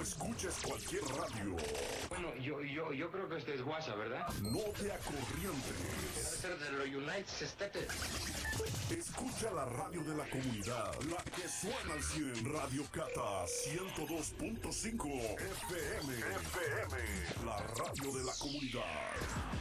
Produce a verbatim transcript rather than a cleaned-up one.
No escuches cualquier radio. Bueno, yo, yo, yo creo que este es WhatsApp, ¿verdad? No te Debe acorrientes. ser de los United States. Escucha la radio de la comunidad, la que suena al cien. Radio Cata ciento dos punto cinco F M. F M. La radio de la comunidad.